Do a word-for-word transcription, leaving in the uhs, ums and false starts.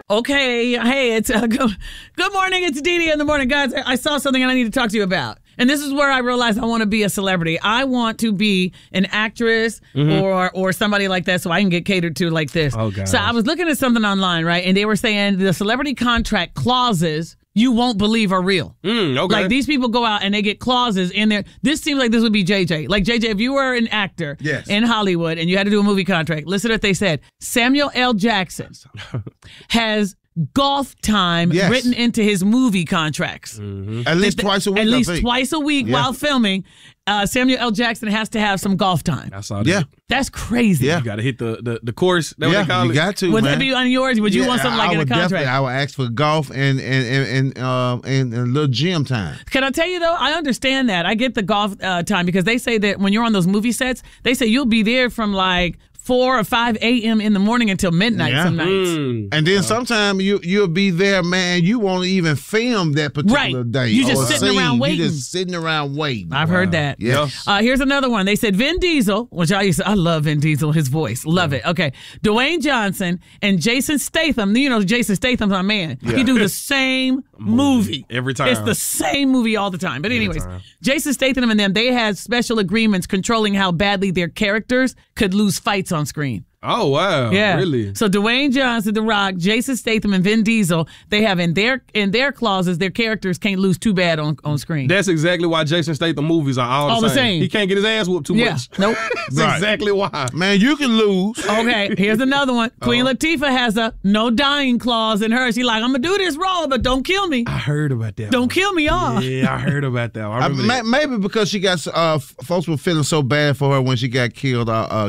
Okay, hey, it's uh, good, good morning. It's Dee Dee in the morning, guys. I saw something and I need to talk to you about. And this is where I realized I want to be a celebrity. I want to be an actress mm-hmm. or or somebody like that, so I can get catered to like this. Oh, God. So I was looking at something online, right, and they were saying the celebrity contract clauses you won't believe are real. Mm, okay. Like these people go out and they get clauses in there. This seems like this would be J J. Like J J, if you were an actor yes. in Hollywood and you had to do a movie contract, listen to what they said. Samuel L. Jackson has golf time yes. written into his movie contracts. Mm-hmm. At least the, twice a week. At I least think. twice a week yeah. while filming. Uh, Samuel L. Jackson has to have some golf time. I saw that. Yeah. That's crazy. Yeah. You got to hit the, the, the course. That yeah, what they call you it? got to, Would man. that be on yours? Would you yeah, want something like I in a would contract? Definitely, I would ask for golf and and and and, um, and, and a little gym time. Can I tell you, though, I understand that. I get the golf uh, time because they say that when you're on those movie sets, they say you'll be there from like four or five a.m. in the morning until midnight yeah. some nights. Mm. And then uh, sometimes you, you'll be there, man, you won't even film that particular right. day. You just or sitting scene. around waiting. You just sitting around waiting. I've wow. heard that. Yes. Uh, here's another one. They said Vin Diesel, which I used to, I love Vin Diesel, his voice. Love yeah. it. Okay. Dwayne Johnson and Jason Statham. You know, Jason Statham's my man. Yeah. He do the same movie. Every time. It's the same movie all the time. But anyways, Jason Statham and them, they had special agreements controlling how badly their characters could lose fights on screen. Oh, wow. Yeah. Really? So Dwayne Johnson, The Rock, Jason Statham, and Vin Diesel, they have in their in their clauses, their characters can't lose too bad on, on screen. That's exactly why Jason Statham movies are all, all the, the same. same. He can't get his ass whooped too yeah. much. Nope. That's right. exactly why. Man, you can lose. Okay, here's another one. Queen uh-huh. Latifah has a no dying clause in hers. She's like, I'm going to do this role, but don't kill me. I heard about that. Don't one. kill me off. Yeah, I heard about that. I I, that. Maybe because she got, uh, folks were feeling so bad for her when she got killed. Uh, uh,